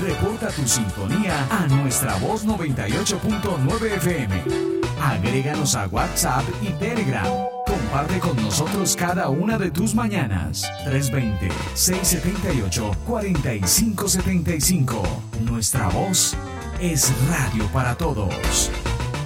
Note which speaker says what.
Speaker 1: Reporta tu sintonía a nuestra voz 98.9 FM. Agréganos a WhatsApp y Telegram. Comparte con nosotros cada una de tus mañanas. 320-678-4575. Nuestra voz es radio para todos.